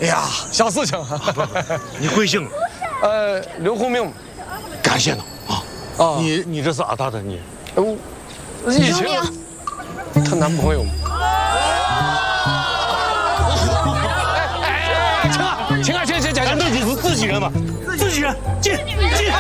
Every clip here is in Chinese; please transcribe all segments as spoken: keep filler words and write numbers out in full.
哎呀，小事情。 你贵姓？ 呃，刘洪明。 感谢呢啊啊！你你这是咋大的你？ 哦，以前她男朋友。哎，请啊，请啊，请请请， 那你是自己人吗？自己人，进进进进进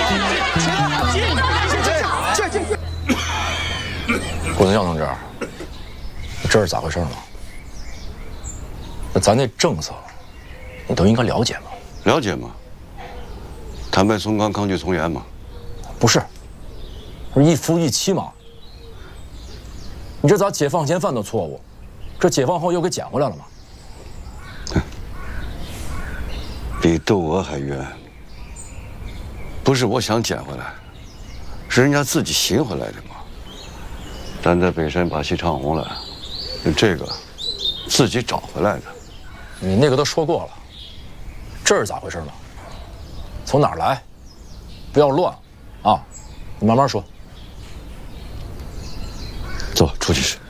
进进进！ 郭存孝同志，这是咋回事嘛？那咱那政策，你都应该了解嘛？ 了解吗？坦白从宽，抗拒从严嘛？ 不是，不是一夫一妻嘛？你这咋解放前犯的错误，这解放后又给捡回来了吗？ 哼，比窦娥还冤。不是我想捡回来，是人家自己寻回来的嘛。咱在北山把戏唱红了，这个自己找回来的。 你那个都说过了，这是咋回事嘛？从哪儿来？不要乱，啊！你慢慢说。 走，出去吃。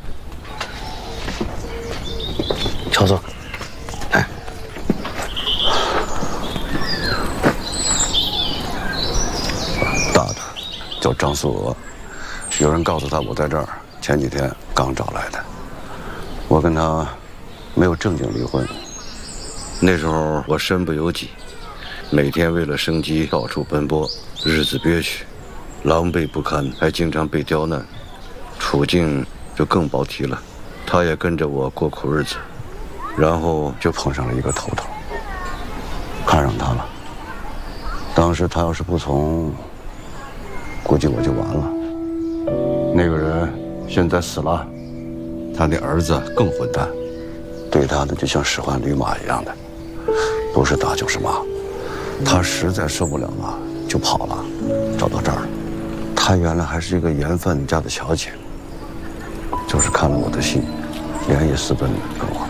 乔总，哎， 大的叫张素娥，有人告诉他我在这儿，前几天刚找来的。我跟他没有正经离婚，那时候我身不由己。每天为了生计到处奔波，日子憋屈，狼狈不堪，还经常被刁难，处境就更甭提了。他也跟着我过苦日子，然后就碰上了一个头头，看上他了。当时他要是不从，估计我就完了。那个人现在死了，他的儿子更混蛋，对他呢就像使唤驴马一样的，不是打就是骂。他实在受不了了，就跑了，找到这儿。他原来还是一个盐贩家的小姐，就是看了我的信，连夜私奔跟我。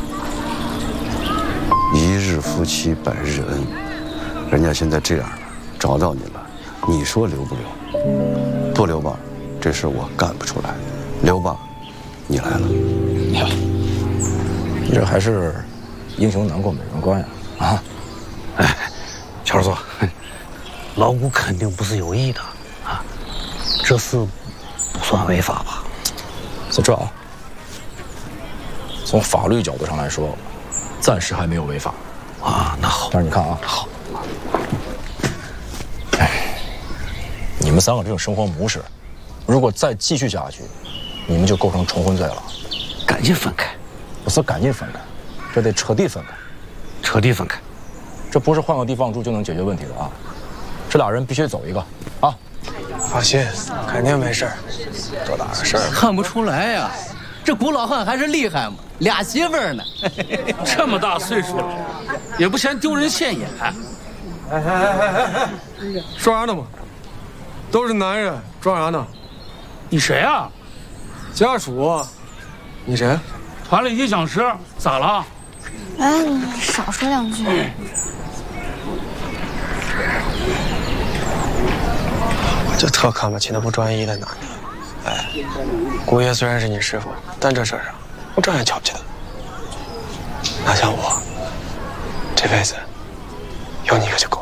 一日夫妻百日恩，人家现在这样了，找到你了，你说留不留？不留吧，这事我干不出来；留吧，你来了。 你看，你这还是英雄难过美人关呀！啊， 哎。乔总，老谷肯定不是有意的啊，这事不算违法吧？ 就这啊，从法律角度上来说，暂时还没有违法啊。那好， 但是你看啊，好，哎，你们三个这种生活模式，如果再继续下去，你们就构成重婚罪了。 赶紧分开， 不是赶紧分开，这得彻底分开， 彻底分开。 这不是换个地方住就能解决问题的啊！这俩人必须走一个啊！ 放心，肯定没事儿。多大的事儿？ 看不出来呀、啊，这古老汉还是厉害嘛，俩媳妇儿呢。 这么大岁数了，也不嫌丢人现眼。 哎哎哎哎哎！说啥呢嘛？都是男人，装啥呢？ 你谁啊？ 家属。你谁？ 团里音响师。咋了？ 哎，你少说两句。 我就特看不起那不专一的男的。哎，姑爷虽然是你师傅，但这事儿上我照样瞧不起他。哪像我，这辈子有你一个就够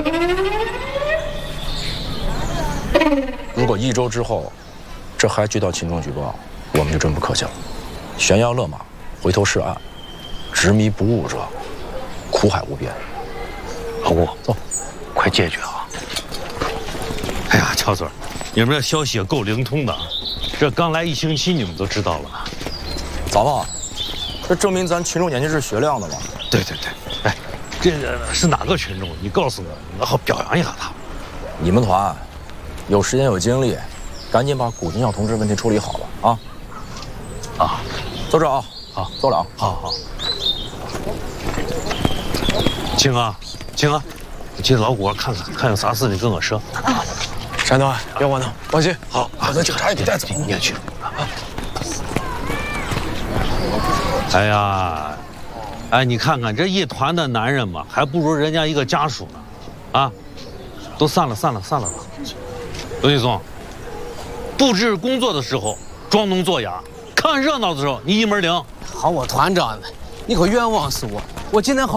了。 如果一周之后，这还接到群众举报，我们就真不客气了。悬崖勒马，回头是岸。执迷不悟者，苦海无边。 老谷， 走， 快解决啊！哎呀，乔总，你们这消息也够灵通的，这刚来一星期你们都知道了。 咋了？这证明咱群众眼睛是雪亮的嘛。 对对对，哎，这个是哪个群众？你告诉我，我好表扬一下他。 你们团有时间有精力，赶紧把古金孝同志问题处理好了啊！啊，坐这啊。好，走了啊！ 好好。青啊，青啊，你进老谷看看，看有啥事你跟我说。 啊，山东，别我弄，放心。 好，把那警察也给带走。 你也去。哎呀，哎，你看看这一团的男人嘛，还不如人家一个家属呢。啊，都散了，散了，散了吧。刘继松，布置工作的时候装聋作哑，看热闹的时候你一门灵。 好我团长呢，你可冤枉死我！我今天好。